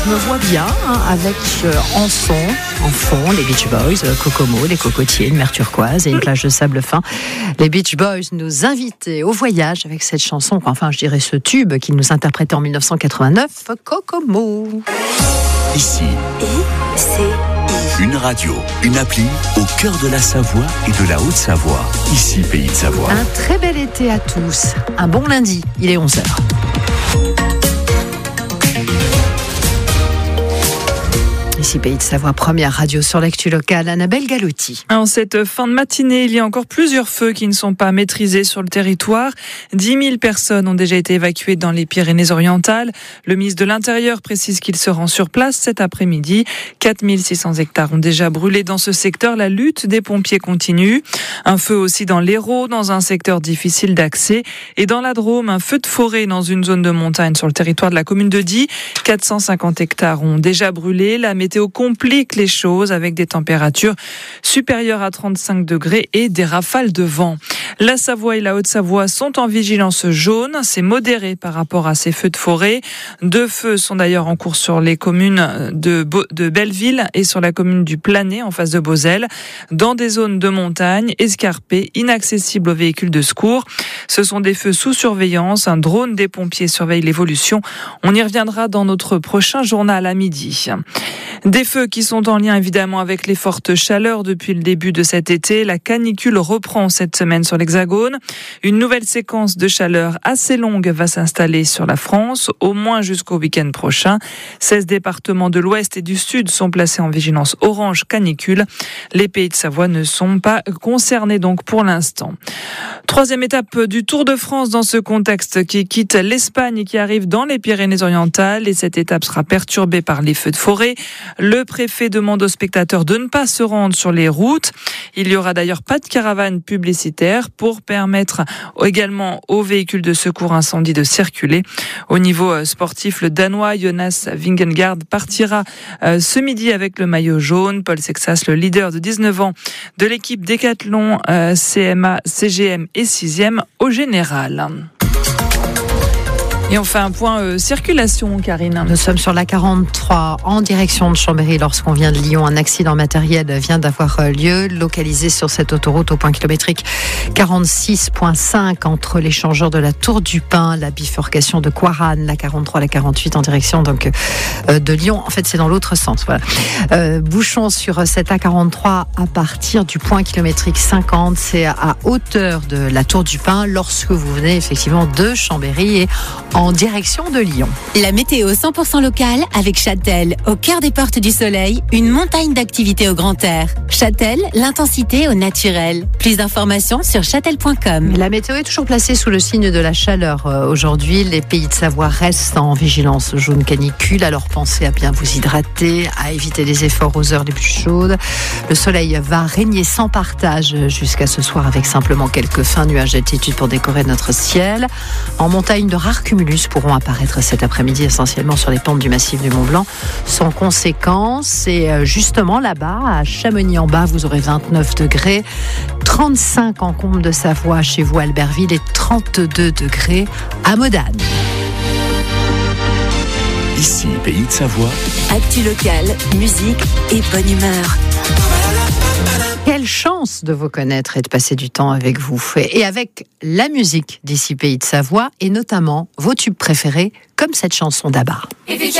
Je me vois bien avec en fond, les Beach Boys, Kokomo, les Cocotiers, une mer turquoise et une plage de sable fin. Les Beach Boys nous invitaient au voyage avec cette chanson, enfin je dirais ce tube qu'ils nous interprétaient en 1989, Kokomo. Ici, une radio, une appli au cœur de la Savoie et de la Haute-Savoie. Ici, Pays de Savoie. Un très bel été à tous. Un bon lundi, il est 11h. Ici Pays de Savoie, première radio sur l'actu locale, Annabelle Galotti. En cette fin de matinée, il y a encore plusieurs feux qui ne sont pas maîtrisés sur le territoire. 10 000 personnes ont déjà été évacuées dans les Pyrénées-Orientales. Le ministre de l'Intérieur précise qu'il se rend sur place cet après-midi. 4 600 hectares ont déjà brûlé dans ce secteur. La lutte des pompiers continue. Un feu aussi dans l'Hérault, dans un secteur difficile d'accès. Et dans la Drôme, un feu de forêt dans une zone de montagne sur le territoire de la commune de Die. 450 hectares ont déjà brûlé. La météo complique les choses avec des températures supérieures à 35 degrés et des rafales de vent. La Savoie et la Haute-Savoie sont en vigilance jaune. C'est modéré par rapport à ces feux de forêt. 2 feux sont d'ailleurs en cours sur les communes de Belleville et sur la commune du Planet en face de Beauzelle, dans des zones de montagne escarpées, inaccessibles aux véhicules de secours. Ce sont des feux sous surveillance. Un drone des pompiers surveille l'évolution. On y reviendra dans notre prochain journal à midi. Des feux qui sont en lien évidemment avec les fortes chaleurs depuis le début de cet été. La canicule reprend cette semaine sur l'Hexagone. Une nouvelle séquence de chaleur assez longue va s'installer sur la France, au moins jusqu'au week-end prochain. 16 départements de l'Ouest et du Sud sont placés en vigilance orange canicule. Les Pays de Savoie ne sont pas concernés donc pour l'instant. 3e étape du Tour de France dans ce contexte qui quitte l'Espagne et qui arrive dans les Pyrénées-Orientales. Et cette étape sera perturbée par les feux de forêt. Le préfet demande aux spectateurs de ne pas se rendre sur les routes. Il n'y aura d'ailleurs pas de caravane publicitaire pour permettre également aux véhicules de secours incendie de circuler. Au niveau sportif, le Danois Jonas Vingegaard partira ce midi avec le maillot jaune. Paul Sexas, le leader de 19 ans de l'équipe Décathlon CMA, CGM est 6e au général. Et on fait un point circulation, Karine. Nous sommes sur la 43 en direction de Chambéry lorsqu'on vient de Lyon. Un accident matériel vient d'avoir lieu, localisé sur cette autoroute au point kilométrique 46.5 entre l'échangeur de la Tour du Pin, la bifurcation de Coirane, la 43, la 48 en direction donc de Lyon. En fait, c'est dans l'autre sens. Voilà. Bouchon sur cette A43 à partir du point kilométrique 50. C'est à hauteur de la Tour du Pin lorsque vous venez effectivement de Chambéry et en direction de Lyon. La météo 100% locale avec Châtel, au cœur des portes du soleil, une montagne d'activités au grand air. Châtel, l'intensité au naturel. Plus d'informations sur châtel.com. La météo est toujours placée sous le signe de la chaleur. Aujourd'hui, les Pays de Savoie restent en vigilance jaune canicule. Alors pensez à bien vous hydrater, à éviter les efforts aux heures les plus chaudes. Le soleil va régner sans partage jusqu'à ce soir avec simplement quelques fins nuages d'altitude pour décorer notre ciel. En montagne, de rares cumulus pourront apparaître cet après-midi essentiellement sur les pentes du massif du Mont-Blanc. Sans conséquence, et justement là-bas, à Chamonix-en-Bas, vous aurez 29 degrés, 35 en Combe de Savoie, chez vous à Albertville, et 32 degrés à Modane. Ici, Pays de Savoie. Actu locale, musique et bonne humeur. Quelle chance de vous connaître et de passer du temps avec vous. Et avec la musique d'ici Pays de Savoie, et notamment vos tubes préférés, comme cette chanson d'Abba.